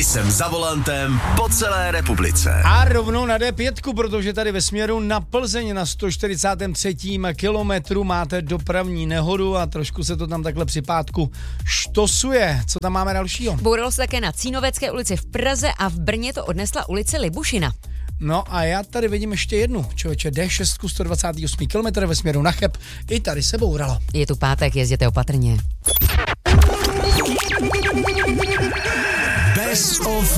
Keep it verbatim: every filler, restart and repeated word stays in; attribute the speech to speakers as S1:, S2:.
S1: Jsem za volantem po celé republice.
S2: A rovnou na dé pět, protože tady ve směru na Plzeň na sto čtyřicátém třetím kilometru máte dopravní nehodu a trošku se to tam takhle při pátku štosuje. Co tam máme dalšího?
S3: Bouralo se také na Cínovecké ulici v Praze a v Brně to odnesla ulice Libušina.
S2: No a já tady vidím ještě jednu, člověče, dé šest, sto dvacátý osmý kilometr ve směru na Cheb. I tady se bouralo.
S3: Je tu pátek, jezděte opatrně.
S1: Best of